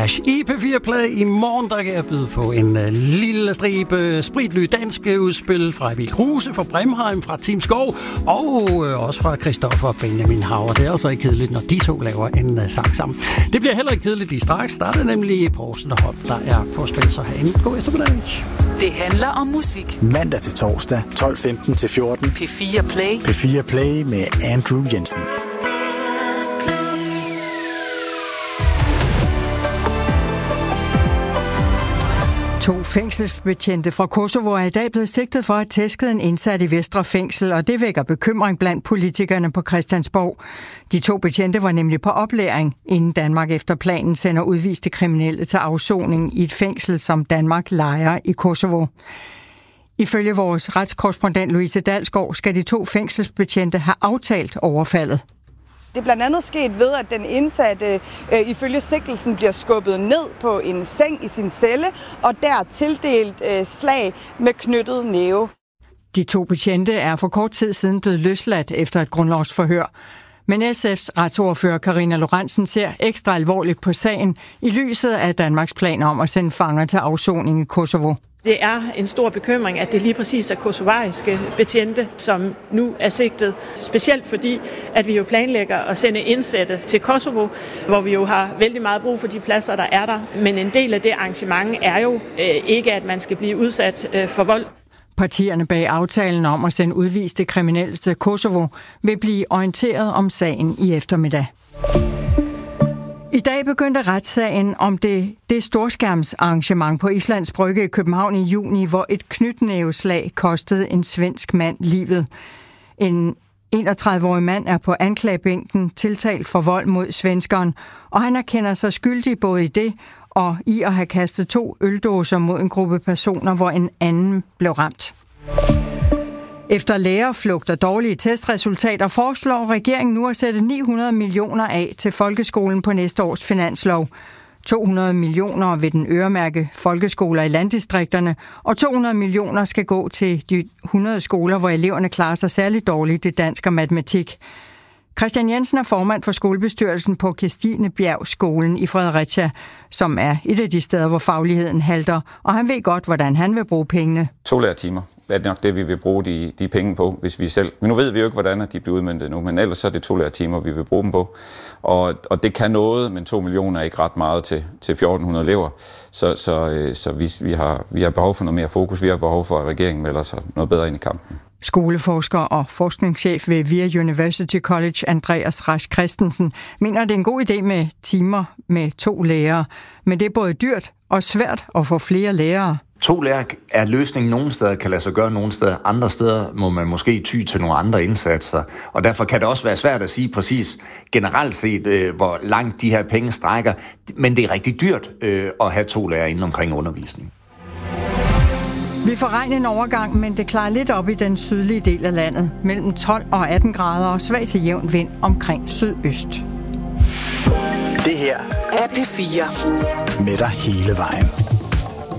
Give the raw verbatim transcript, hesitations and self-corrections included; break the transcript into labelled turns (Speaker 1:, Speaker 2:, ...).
Speaker 1: Clash i P fire Play. I morgen der kan jeg byde på en uh, lille stribe spritly danske udspil fra Emil Kruse, fra Bremheim, fra Team Skov og uh, også fra Christoffer og Benjamin Hauer. Det er altså ikke kedeligt, når de to laver en uh, sang sammen. Det bliver heller ikke kedeligt lige straks. Der er det nemlig Poulsen og Holm, der er på spil, så have en god eftermiddag.
Speaker 2: Det handler om musik.
Speaker 3: Mandag til torsdag, tolv femten til fjorten.
Speaker 2: P fire Play.
Speaker 3: P fire Play med Andrew Jensen.
Speaker 4: To fængselsbetjente fra Kosovo er i dag blevet sigtet for at tæske en indsat i Vestre Fængsel, og det vækker bekymring blandt politikerne på Christiansborg. De to betjente var nemlig på oplæring, inden Danmark efter planen sender udviste kriminelle til afsoning i et fængsel, som Danmark lejer i Kosovo. Ifølge vores retskorrespondent Louise Dalsgaard skal de to fængselsbetjente have aftalt overfaldet.
Speaker 5: Det er blandt andet sket ved, at den indsatte øh, ifølge sigtelsen bliver skubbet ned på en seng i sin celle, og der tildelt øh, slag med knyttet næve.
Speaker 4: De to betjente er for kort tid siden blevet løsladt efter et grundlovsforhør. Men S F's retsordfører Karina Lorentzen ser ekstra alvorligt på sagen i lyset af Danmarks planer om at sende fanger til afsoning i Kosovo.
Speaker 6: Det er en stor bekymring, at det lige præcis er kosovariske betjente, som nu er sigtet. Specielt fordi, at vi jo planlægger at sende indsatte til Kosovo, hvor vi jo har vældig meget brug for de pladser, der er der. Men en del af det arrangement er jo øh, ikke, at man skal blive udsat øh, for vold.
Speaker 4: Partierne bag aftalen om at sende udviste kriminelle til Kosovo vil blive orienteret om sagen i eftermiddag. I dag begyndte retssagen om det, det storskærmsarrangement på Islands Brygge i København i juni, hvor et knytnæveslag kostede en svensk mand livet. En enogtredive-årig mand er på anklagebænken tiltalt for vold mod svenskeren, og han erkender sig skyldig både i det og i at have kastet to øldåser mod en gruppe personer, hvor en anden blev ramt. Efter lærerflugt og dårlige testresultater foreslår regeringen nu at sætte ni hundrede millioner af til folkeskolen på næste års finanslov. to hundrede millioner vil den øremærke folkeskoler i landdistrikterne, og to hundrede millioner skal gå til de hundrede skoler, hvor eleverne klarer sig særligt dårligt i dansk og matematik. Christian Jensen er formand for skolebestyrelsen på Kristinebjergskolen i Fredericia, som er et af de steder, hvor fagligheden halter, og han ved godt, hvordan han vil bruge pengene.
Speaker 7: To lærertimer er nok det, vi vil bruge de, de penge på, hvis vi selv... Men nu ved vi jo ikke, hvordan de bliver udmøntet nu, men ellers så er det to lærertimer, vi vil bruge dem på. Og, og det kan noget, men to millioner er ikke ret meget til, til fjorten hundrede elever. Så, så, så vi, vi, har, vi har behov for noget mere fokus. Vi har behov for, at regeringen melder sig noget bedre ind i kampen.
Speaker 4: Skoleforsker og forskningschef ved V I A University College, Andreas Rasch Christensen, mener, det er en god idé med timer med to lærere. Men det er både dyrt og svært at få flere lærere.
Speaker 8: To lærere er løsningen nogle steder, kan lade sig gøre nogle steder. Andre steder må man måske ty til nogle andre indsatser. Og derfor kan det også være svært at sige præcis generelt set, øh, hvor langt de her penge strækker. Men det er rigtig dyrt øh, at have to lærere inden omkring undervisning.
Speaker 4: Vi får regn en overgang, men det klarer lidt op i den sydlige del af landet. Mellem tolv og atten grader og svag til jævn vind omkring sydøst.
Speaker 3: Det her
Speaker 2: er P fire.
Speaker 3: Med dig hele vejen.